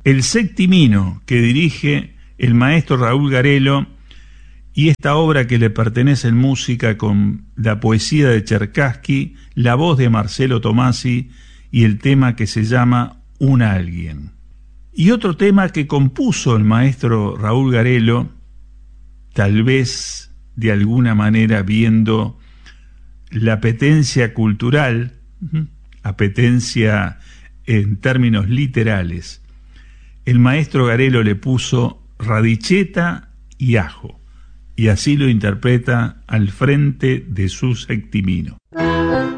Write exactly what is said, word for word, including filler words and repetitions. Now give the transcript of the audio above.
El Septimino, que dirige el maestro Raúl Garelo, y esta obra que le pertenece en música con la poesía de Cherkassky, la voz de Marcelo Tomasi y el tema que se llama Un Alguien. Y otro tema que compuso el maestro Raúl Garelo, tal vez de alguna manera viendo la apetencia cultural, apetencia en términos literales, el maestro Garelo le puso radicheta y ajo, y así lo interpreta al frente de su Septimino.